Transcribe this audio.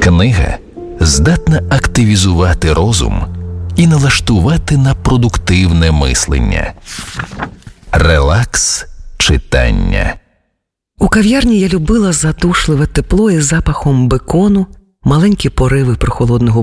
Книга здатна активізувати розум і налаштувати на продуктивне мислення. Релакс читання. У кав'ярні я любила задушливе тепло із запахом бекону, маленькі пориви прохолодного